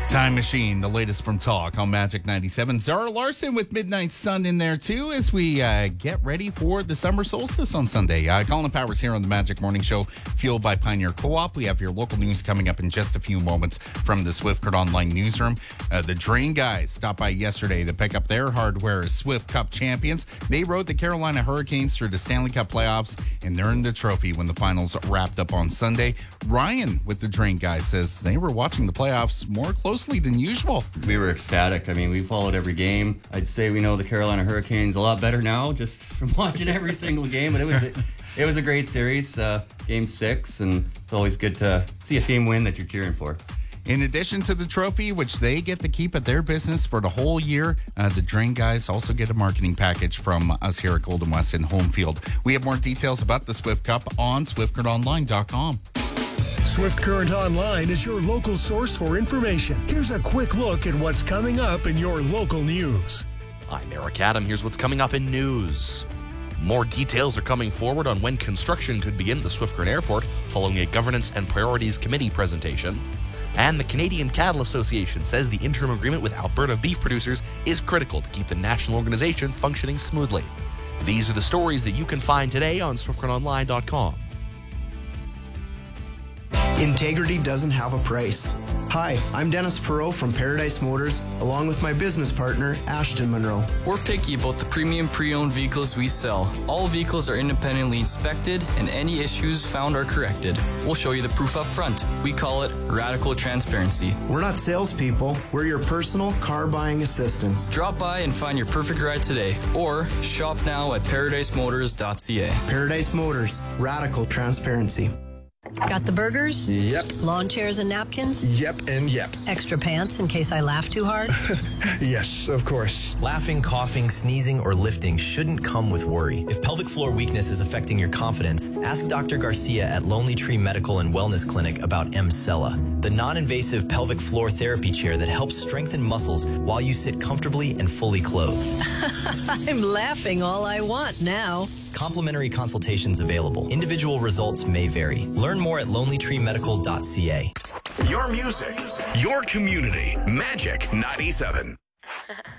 Time Machine, the latest from Talk on Magic 97. Zara Larson with Midnight Sun in there, too, as we get ready for the summer solstice on Sunday. Colin Powers here on the Magic Morning Show, fueled by Pioneer Co-op. We have your local news coming up in just a few moments from the Swift Current Online newsroom. The Drain guys stopped by yesterday to pick up their hardware as Swift Cup champions. They rode the Carolina Hurricanes through the Stanley Cup playoffs and earned the trophy when the finals wrapped up on Sunday. Ryan with the Drain guys says they were watching the playoffs more closely than usual. We were ecstatic. I mean, we followed every game. I'd say we know the Carolina Hurricanes a lot better now just from watching every single game, but it was a great series, Game 6, and it's always good to see a team win that you're cheering for. In addition to the trophy, which they get to keep at their business for the whole year, the Drain guys also get a marketing package from us here at Golden West in home field. We have more details about the Swift Cup on SwiftCurrentOnline.com. Swift Current Online is your local source for information. Here's a quick look at what's coming up in your local news. I'm Eric Adam. Here's what's coming up in news. More details are coming forward on when construction could begin at the Swift Current Airport following a Governance and Priorities Committee presentation. And the Canadian Cattle Association says the interim agreement with Alberta beef producers is critical to keep the national organization functioning smoothly. These are the stories that you can find today on SwiftCurrentOnline.com. Integrity doesn't have a price. Hi, I'm Dennis Perot from Paradise Motors, along with my business partner, Ashton Monroe. We're picky about the premium pre-owned vehicles we sell. All vehicles are independently inspected, and any issues found are corrected. We'll show you the proof up front. We call it radical transparency. We're not salespeople. We're your personal car buying assistants. Drop by and find your perfect ride today, or shop now at ParadiseMotors.ca. Paradise Motors, radical transparency. Got the burgers? Yep. Lawn chairs and napkins? Yep and yep. Extra pants in case I laugh too hard? Yes, of course. Laughing, coughing, sneezing, or lifting shouldn't come with worry. If pelvic floor weakness is affecting your confidence, ask Dr. Garcia at Lonely Tree Medical and Wellness Clinic about Emsella, the non-invasive pelvic floor therapy chair that helps strengthen muscles while you sit comfortably and fully clothed. I'm laughing all I want now. Complimentary consultations available. Individual results may vary. Learn more at lonelytreemedical.ca. Your music, your community. Magic 97.